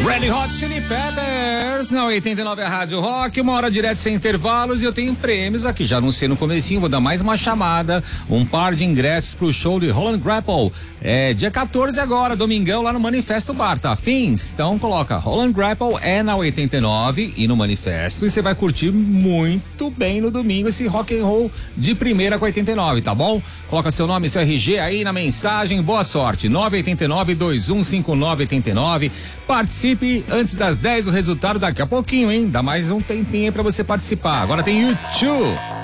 Red Hot Chili Peppers, na 89 a Rádio Rock, 1 hora direto sem intervalos, e eu tenho prêmios aqui, já anunciei no comecinho, vou dar mais uma chamada, um par de ingressos pro show de Roland Grapple, dia 14 agora, domingão, lá no Manifesto Bar, tá? Fins? Então coloca Roland Grapple na 89 e no Manifesto, e você vai curtir muito bem no domingo esse rock and roll de primeira com 89, tá bom? Coloca seu nome e seu RG aí na mensagem, boa sorte, 989-2159-89, participe antes das 10, o resultado daqui a pouquinho, hein? Dá mais um tempinho aí pra você participar. Agora tem YouTube.